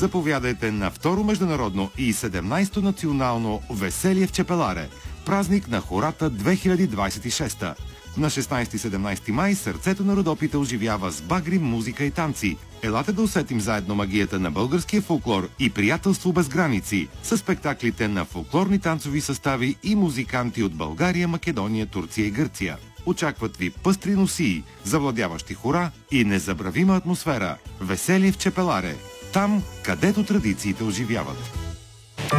Заповядайте на второ международно и 17-то национално Веселие в Чепеларе. Празник на хората 2026. На 16-17 май сърцето на Родопите оживява с багри, музика и танци. Елате да усетим заедно магията на българския фолклор и приятелство без граници с спектаклите на фолклорни танцови състави и музиканти от България, Македония, Турция и Гърция. Очакват ви пъстри носии, завладяващи хора и незабравима атмосфера. Веселие в Чепеларе. Там, където традициите оживяват.